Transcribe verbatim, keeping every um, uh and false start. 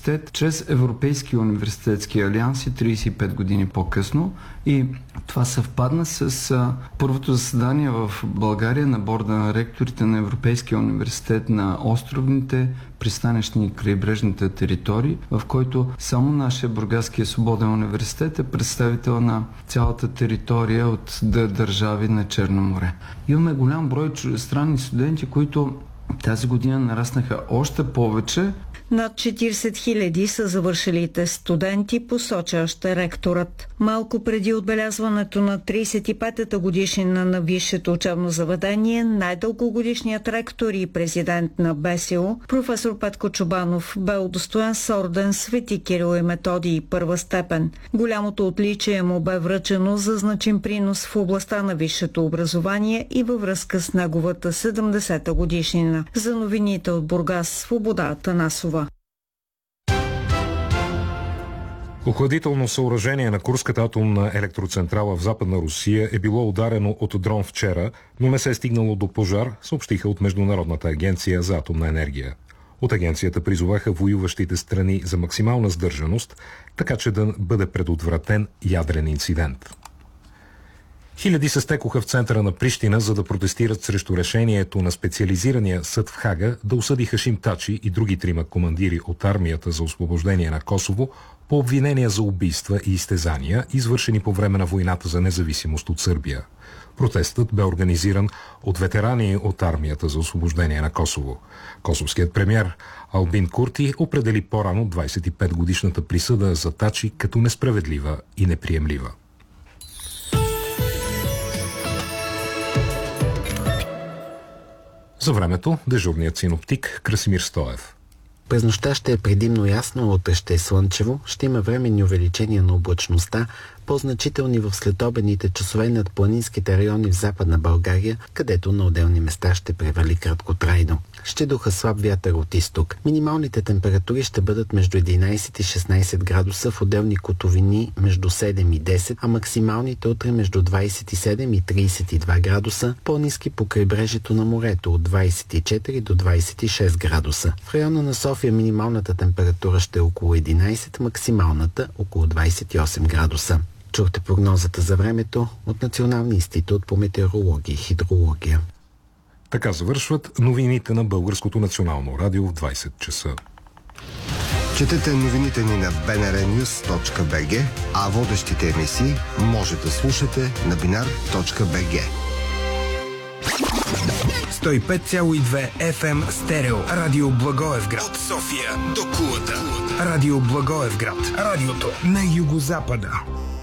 университет чрез Европейския университетски алианс и трийсет и пет години по-късно. И това съвпадна с а, първото заседание в България на борда на ректорите на Европейския университет на островните, пристанищни и крайбрежните територии, в който само нашия Бургаския свободен университет е представител на цялата територия от държави на Черно море. Имаме голям брой чуждестранни студенти, които тази година нараснаха още повече. Над четирийсет хиляди са завършилите студенти, посоча още ректорът. Малко преди отбелязването на трийсет и петата годишнина на висшето учебно заведение, най-дългогодишният ректор и президент на БСУ, професор Петко Чобанов, бе удостоен с орден Свети Кирил и Методий първа степен. Голямото отличие му бе връчено за значим принос в областта на висшето образование и във връзка с неговата седемдесета годишнина. За новините от Бургас, Свобода Атанасова. Охладително съоръжение на Курската атомна електроцентрала в Западна Русия е било ударено от дрон вчера, но не се е стигнало до пожар, съобщиха от Международната агенция за атомна енергия. От агенцията призоваха воюващите страни за максимална сдържаност, така че да бъде предотвратен ядрен инцидент. Хиляди се стекоха в центъра на Прищина, за да протестират срещу решението на специализирания съд в Хага да осъди Хашим Тачи и други трима командири от армията за освобождение на Косово по обвинения за убийства и изтезания, извършени по време на войната за независимост от Сърбия. Протестът бе организиран от ветерани от армията за освобождение на Косово. Косовският премиер Албин Курти определи по-рано двайсет и пет годишната присъда за Тачи като несправедлива и неприемлива. За времето дежурният синоптик Красимир Стоев. През нощта ще е предимно ясно, утре ще е слънчево, ще има временни увеличения на облачността, по-значителни в следобедните часове над планинските райони в Западна България, където на отделни места ще превали краткотрайно. Ще духа слаб вятър от изток. Минималните температури ще бъдат между единайсет и шестнайсет градуса, в отделни котловини между седем и десет, а максималните утре между двайсет и седем и трийсет и два градуса, по-ниски по крайбрежието на морето от двайсет и четири до двайсет и шест градуса. В района на София минималната температура ще е около единайсет, максималната около двайсет и осем градуса. Чухте прогнозата за времето от Националния институт по метеорология и хидрология. Така завършват новините на Българското национално радио в двайсет часа. Четете новините ни на би ен ар нюз точка би джи, а водещите емисии може да слушате на бинар точка би джи. сто и пет цяло и две еф ем стерео. Радио Благоевград. От София до Кулата. Радио Благоевград. Радиото на югозапада.